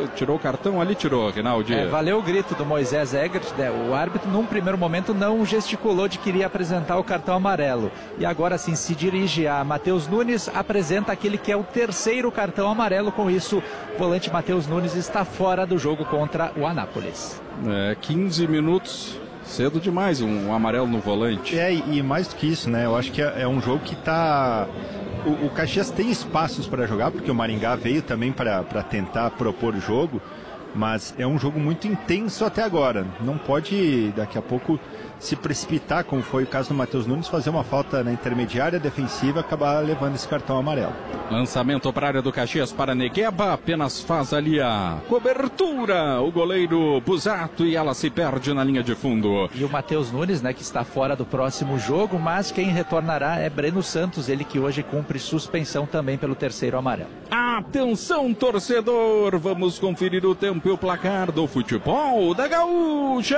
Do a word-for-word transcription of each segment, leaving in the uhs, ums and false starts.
tirou o cartão ali, tirou, Rinaldi. É, valeu o grito do Moisés Egert, né? O árbitro num primeiro momento não gesticulou de que iria apresentar o cartão amarelo. E agora sim se dirige a Matheus Nunes, apresenta aquele que é o terceiro cartão amarelo. Com isso, o volante Matheus Nunes está fora do jogo contra o Anápolis. É, quinze minutos, cedo demais um amarelo no volante. É, e mais do que isso, né? Eu acho que é, é um jogo que tá... O, o Caxias tem espaços para jogar, porque o Maringá veio também para tentar propor o jogo, mas é um jogo muito intenso até agora. Não pode, daqui a pouco, se precipitar, como foi o caso do Matheus Nunes, fazer uma falta na intermediária defensiva e acabar levando esse cartão amarelo. Lançamento para a área do Caxias para Negueba, apenas faz ali a cobertura, o goleiro Busato, e ela se perde na linha de fundo. E o Matheus Nunes, né, que está fora do próximo jogo, mas quem retornará é Breno Santos, ele que hoje cumpre suspensão também pelo terceiro amarelo. Atenção, torcedor, vamos conferir o tempo e o placar do futebol da Gaúcha.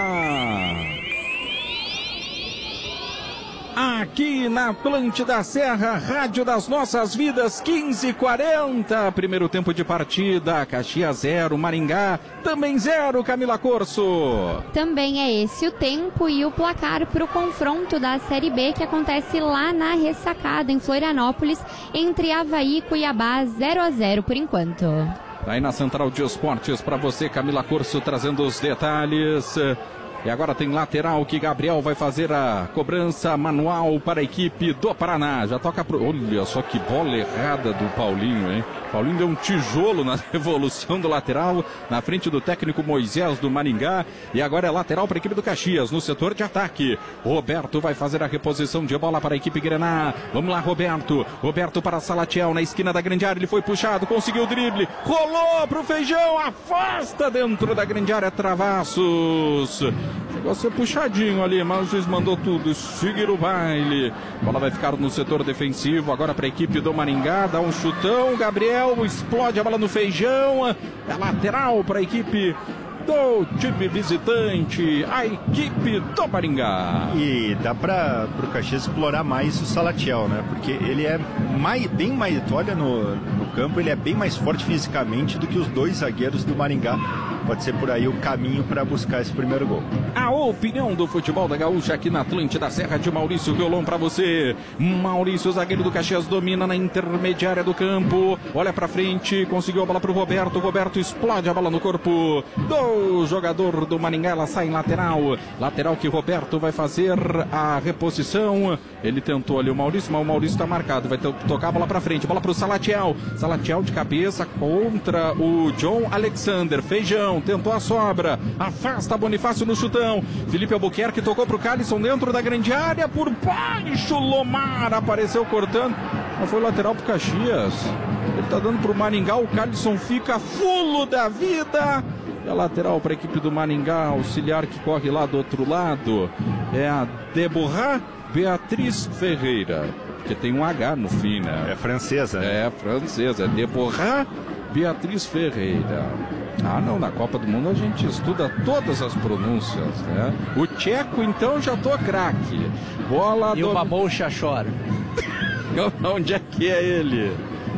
Aqui na Atlântida Serra, Rádio das Nossas Vidas, quinze e quarenta, primeiro tempo de partida, Caxias zero, Maringá também zero, Camila Corso. Também é esse o tempo e o placar para o confronto da Série B, que acontece lá na Ressacada, em Florianópolis, entre Avaí e Cuiabá, zero a zero por enquanto. Aí na Central de Esportes para você, Camila Corso, trazendo os detalhes. E agora tem lateral que Gabriel vai fazer a cobrança manual para a equipe do Paraná. Já toca pro... Olha só que bola errada do Paulinho, hein? Paulinho deu um tijolo na devolução do lateral, na frente do técnico Moisés do Maringá. E agora é lateral para a equipe do Caxias, no setor de ataque. Roberto vai fazer a reposição de bola para a equipe Grená. Vamos lá, Roberto. Roberto para Salatiel, na esquina da grande área. Ele foi puxado, conseguiu o drible. Rolou pro Feijão, afasta dentro da grande área, Travassos. Chegou a ser puxadinho ali, mas o juiz mandou tudo seguir o baile. A bola vai ficar no setor defensivo, agora para a equipe do Maringá, dá um chutão, Gabriel explode a bola no Feijão, é lateral para a equipe do time visitante, a equipe do Maringá. E dá para o Caxias explorar mais o Salatiel, né? Porque ele é mais, bem mais, olha no, no campo, ele é bem mais forte fisicamente do que os dois zagueiros do Maringá. Pode ser por aí o caminho para buscar esse primeiro gol. A opinião do futebol da Gaúcha aqui na Atlântida Serra, de Maurício Violon para você. Maurício, zagueiro do Caxias, domina na intermediária do campo, olha para frente, conseguiu a bola para o Roberto. Roberto explode a bola no corpo do jogador do Maringá, ela sai em lateral. Lateral que Roberto vai fazer a reposição. Ele tentou ali o Maurício, mas o Maurício está marcado. Vai tocar a bola para frente, bola para o Salatiel. Salatiel de cabeça contra o John Alexander. Feijão tentou a sobra, afasta Bonifácio no chutão. Felipe Albuquerque tocou pro Calisson dentro da grande área, por baixo Lomar apareceu cortando, mas foi lateral pro Caxias. Ele tá dando pro Maringá, o Calisson fica fulo da vida. E a lateral para a equipe do Maringá, auxiliar que corre lá do outro lado é a Deborah Beatriz Ferreira, que tem um H no fim, né? É francesa, né? É francesa, é Deborah Beatriz Ferreira. Ah, não, na Copa do Mundo a gente estuda todas as pronúncias, né? O tcheco, então, já tô craque. Bola e do... o Mamou Chachor. Onde é que é ele?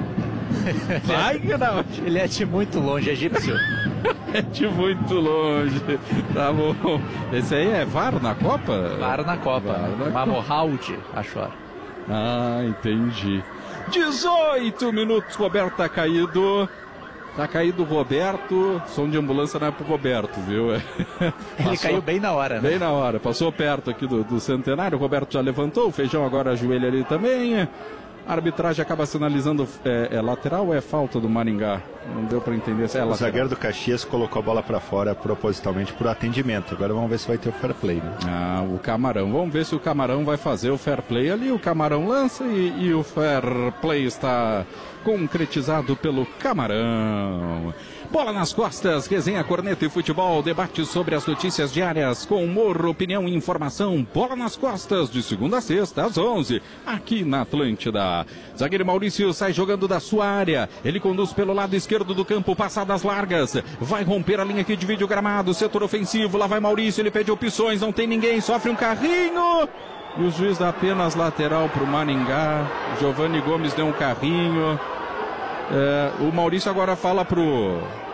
Vai, não. Ele é de muito longe, egípcio. É de muito longe. Tá bom. Esse aí é V A R na Copa? V A R na Copa. Mamohaud Chachor. Ah, entendi. dezoito minutos, Roberto tá caído. Tá caído o Roberto, som de ambulância não é pro Roberto, viu? É. Ele passou, caiu bem na hora, né? Bem na hora, passou perto aqui do, do centenário, o Roberto já levantou, o Feijão agora ajoelha ali também. A arbitragem acaba sinalizando, é, é lateral ou é falta do Maringá? Não deu para entender se é lateral. O zagueiro do Caxias colocou a bola para fora propositalmente por atendimento. Agora vamos ver se vai ter o fair play, né? Ah, o Camarão. Vamos ver se o Camarão vai fazer o fair play ali. O Camarão lança e, e o fair play está concretizado pelo Camarão. Bola nas costas, resenha, corneta e futebol, debate sobre as notícias diárias com humor, opinião e informação. Bola nas costas, de segunda a sexta, às onze, aqui na Atlântida. Zagueiro Maurício sai jogando da sua área. Ele conduz pelo lado esquerdo do campo, passadas largas. Vai romper a linha que divide o gramado, setor ofensivo. Lá vai Maurício, ele pede opções, não tem ninguém, sofre um carrinho. E o juiz dá apenas lateral para o Maringá. Giovanni Gomes deu um carrinho. É, o Maurício agora fala pro